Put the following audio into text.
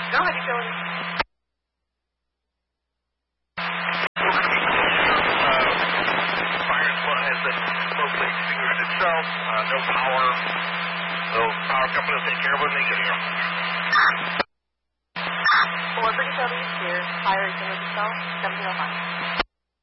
Go ahead, utility. Fire has been mostly extinguished itself. No power. So power company will take care of it when they get here. Forward for utility, clear. Fire extinguished itself, 1705.